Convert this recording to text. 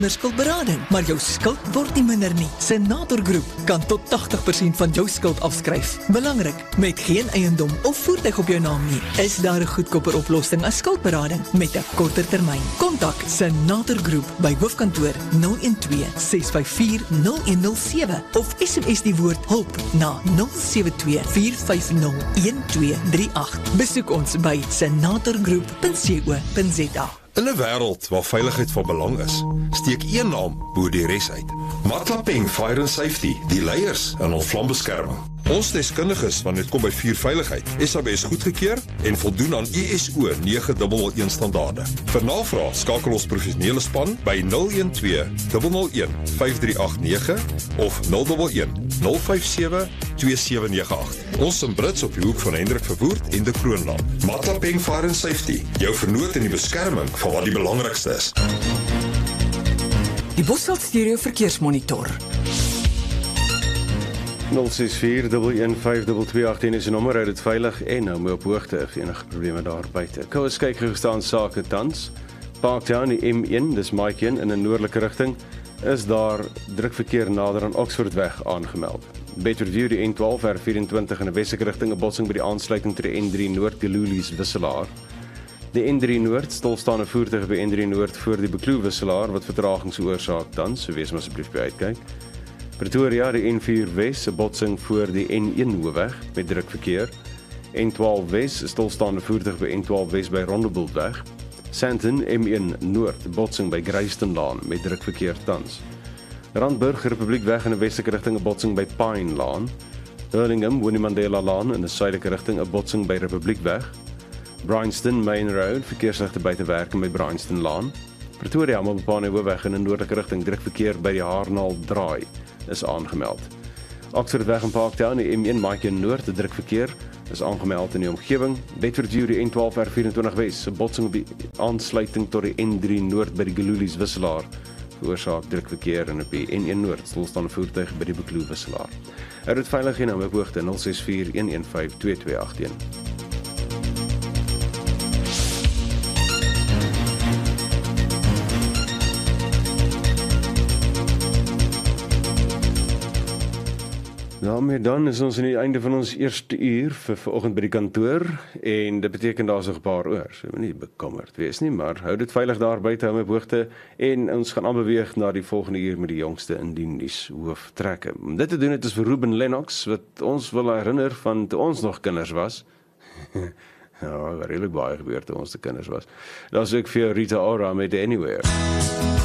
skuldberading, maar jou skuld word nie minder nie. Senator Groep kan tot 80% van jou skuld afskryf. Belangrik, met geen eiendom of voertuig op jou naam nie, is daar 'n goedkoper oplossing as skuldberading met 'n korter termyn. Kontak Senator Groep by hoofkantoor 012-654-0107 of SMS die woord hulp na 072-450-1238. Besoek ons by senatorgroep.co.za. In 'n wêreld waar veiligheid van belang is, steek een naam bo die res uit. Matlapeng Fire and Safety, die leiers in ons vlambeskerming. Ons deskundiges wanneer dit kom by vuurveiligheid, SABS goedgekeur en voldoen aan ISO 9001 standaarde. Vir navraag skakel ons professionele span by 012 001 5389 of 011 057 2798. Ons in Brits op die hoek van Hendrik Verwoerd en de Kroonland. Matlapeng Fire and Safety, jou vernoot in die beskerming van wat die belangrikste is. Die Bosveld Stereo Verkeersmonitor. 064-115-218 is die nommer, uit dit veilig en hou my op hoogte of enige probleme daar buite. Kom ons kyk gestaan sake tans. Parktown, die M1, dis Maiken in 'n noordelike rigting, is daar drukverkeer nader aan Oxfordweg aangemeld. Bedfordview, die N12, R24 in 'n westelike rigting, 'n botsing by die aansluiting tot die N3 Noord, Gelulies Wisselaar. Die N3 Noord, stilstaande voertuig by N3 Noord voor die Bekloo Wisselaar, wat vertraging veroorsaak tans, so wees maar asseblief by uitkyk. Pretoria, die N4 Wes, 'n botsing voor die N1 Hoofweg met drukverkeer. N12 Wes, stilstaande voertuig by N12 Wes by Rondebultweg. Sandton, M1 Noord, 'n botsing by Greystenlaan met drukverkeer tans. Randburg, Republiekweg in 'n westelike rigting, 'n botsing by Pine Laan. Hurlingham, Winnie Mandela Laan in 'n suidelike rigting, 'n botsing by Republiekweg. Bryanston Main Road, verkeersligte buite werking by Bryanston Laan. Pretoria, Mopane Hoofweg in 'n noordelike rigting, drukverkeer by die Haarnaal Draai is aangemeld. Oxfordweg en Parktown, die M1 Maiken Noord, 'n drukverkeer is aangemeld in die omgewing. Bedfordview, die N12 R24 Wes, 'n botsing op die aansluiting tot die N3 Noord by die Gelulies Wisselaar veroorsaak drukverkeer en op die N1 Noord stilstaande voertuig by die Bekloo Wisselaar. Hou dit veilig en hou my op hoogte 064-115-2218. Dan is ons aan die einde van ons eerste uur vir vanoggend by die kantoor en dit beteken daar's nog 'n paar oor. So moenie bekommerd wees nie, maar hou dit veilig daar buite, hou my op hoogte en ons gaan aanbeweeg na die volgende uur met die jongste in die nuus hooftrekke. Om dit te doen het ons vir Ruben Lennox wat ons wil herinner van toe ons nog kinders was. Ja, redelik baie gebeur toe ons te kinders was. Daar's ook vir Rita Ora met Anywhere.